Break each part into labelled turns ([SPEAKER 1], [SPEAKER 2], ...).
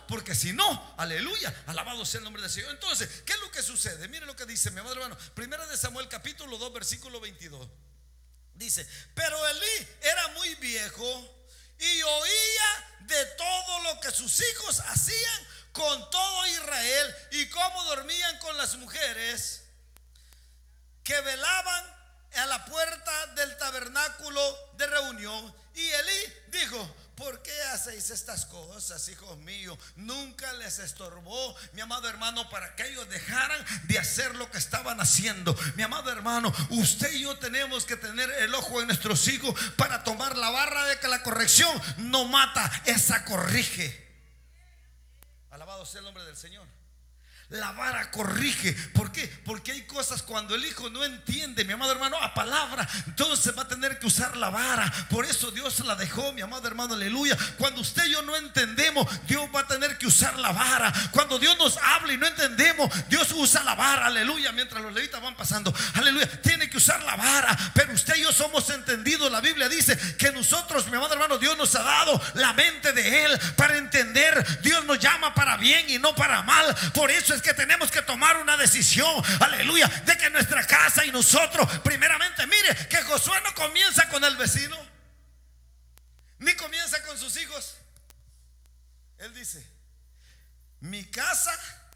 [SPEAKER 1] porque si no, aleluya, alabado sea el nombre del Señor. Entonces, ¿qué es lo que sucede? Mire lo que dice mi amado hermano, primera de Samuel capítulo 2 versículo 22. Dice: pero Elí era muy viejo y oía de todo lo que sus hijos hacían con todo Israel, y cómo dormían con las mujeres que velaban a la puerta del tabernáculo de reunión. Y Elí dijo: ¿por qué hacéis estas cosas, hijos míos? Nunca les estorbó, mi amado hermano, para que ellos dejaran de hacer lo que estaban haciendo. Mi amado hermano, usted y yo tenemos que tener el ojo en nuestros hijos para tomar la barra de que la corrección no mata, esa corrige. Alabado sea el nombre del Señor. La vara corrige. ¿Por qué? Porque hay cosas cuando el hijo no entiende, mi amado hermano, a palabra, entonces va a tener que usar la vara. Por eso Dios la dejó, mi amado hermano, aleluya. Cuando usted y yo no entendemos, Dios va a tener que usar la vara. Cuando Dios nos habla y no entendemos, Dios usa la vara, aleluya. Mientras los levitas van pasando, aleluya, tiene que usar la vara. Pero usted y yo somos entendidos. La Biblia dice que nosotros, mi amado hermano, Dios nos ha dado la mente de Él para entender. Dios nos llama para bien y no para mal. Por eso es que tenemos que tomar una decisión, aleluya, de que nuestra casa y nosotros, primeramente, mire, que Josué no comienza con el vecino, ni comienza con sus hijos. Él dice: mi casa,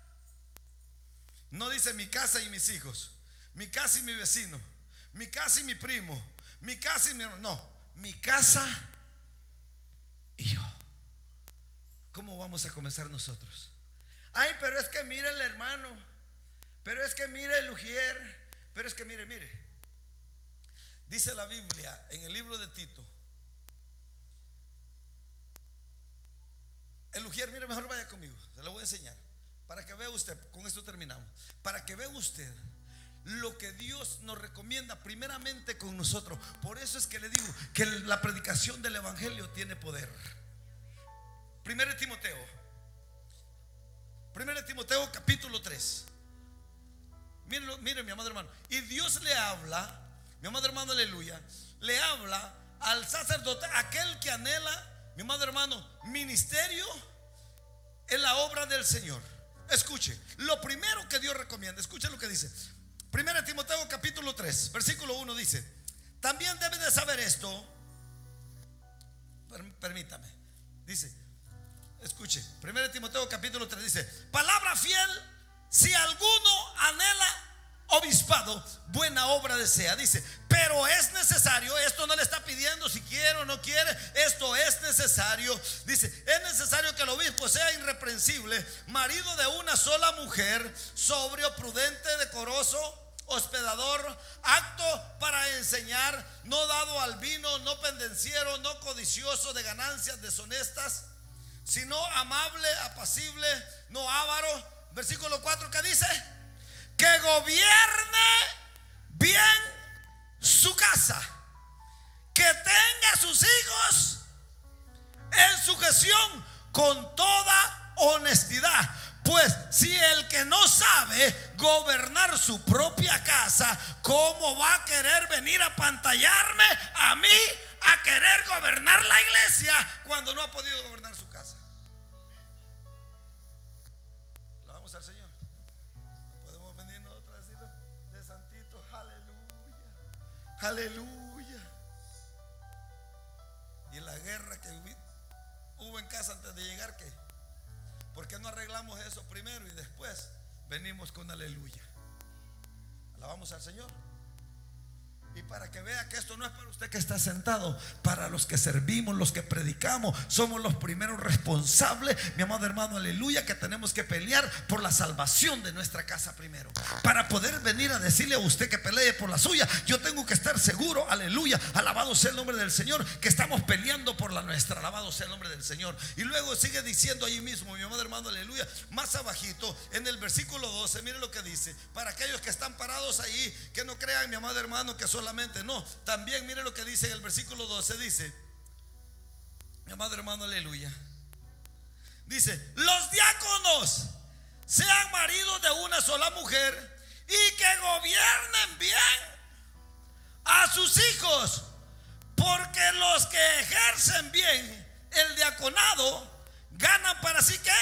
[SPEAKER 1] no dice mi casa y mis hijos, mi casa y mi vecino, mi casa y mi primo, mi casa y mi hermano. No, mi casa y yo. ¿Cómo vamos a comenzar nosotros? Ay, pero es que mire el hermano, pero es que mire el ujier, pero es que mire. Dice la Biblia en el libro de Tito. El ujier, mire, mejor vaya conmigo, se lo voy a enseñar para que vea usted. Con esto terminamos. Para que vea usted lo que Dios nos recomienda primeramente con nosotros. Por eso es que le digo que la predicación del evangelio tiene poder. Primero de Timoteo capítulo 3. Mire, mi amado hermano. Y Dios le habla, mi amado hermano, aleluya, le habla al sacerdote, aquel que anhela, mi amado hermano, ministerio en la obra del Señor. Escuche, lo primero que Dios recomienda, escuche lo que dice. Primero de Timoteo capítulo 3 versículo 1 dice: también debe de saber esto. Permítame. Dice, escuche, 1 Timoteo capítulo 3 dice: palabra fiel, si alguno anhela obispado, buena obra desea. Dice, pero es necesario, esto no le está pidiendo si quiere o no quiere, esto es necesario. Dice, es necesario que el obispo sea irreprensible, marido de una sola mujer, sobrio, prudente, decoroso, hospedador, apto para enseñar, no dado al vino, no pendenciero, no codicioso de ganancias deshonestas, sino amable, apacible, no avaro. Versículo 4, ¿qué dice? Que gobierne bien su casa, que tenga a sus hijos en sujeción con toda honestidad. Pues si el que no sabe gobernar su propia casa, ¿cómo va a querer venir a pantallarme a mí a querer gobernar la iglesia cuando no ha podido gobernar su casa? Alabamos al Señor. Podemos venir nosotros a decirlo de santito, aleluya, aleluya. Y la guerra que hubo en casa antes de llegar, ¿qué? ¿Por qué no arreglamos eso primero y después venimos con aleluya? Alabamos al Señor. Y para que vea que esto no es para usted que está sentado, para los que servimos, los que predicamos, somos los primeros responsables, mi amado hermano, aleluya, que tenemos que pelear por la salvación de nuestra casa primero. Para poder venir a decirle a usted que pelee por la suya, yo tengo que estar seguro, aleluya, alabado sea el nombre del Señor, que estamos peleando por la nuestra. Alabado sea el nombre del Señor. Y luego sigue diciendo allí mismo, mi amado hermano, aleluya, más abajito en el versículo 12, mire lo que dice. Para aquellos que están parados ahí, que no crean, mi amado hermano, que solamente no, también mire lo que dice en el versículo 12. Dice, mi amado hermano, aleluya, dice: los diáconos sean maridos de una sola mujer y que gobiernen bien a sus hijos, porque los que ejercen bien el diaconado ganan para sí, ¿qué?